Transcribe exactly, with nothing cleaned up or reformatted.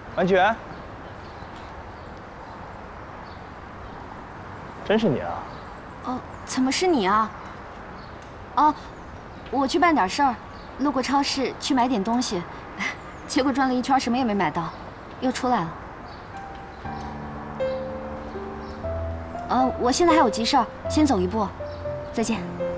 婉雪，真是你啊！ 哦，怎么是你啊？哦，我去办点事儿，路过超市去买点东西，结果转了一圈什么也没买到，又出来了。呃，我现在还有急事儿，先走一步，再见。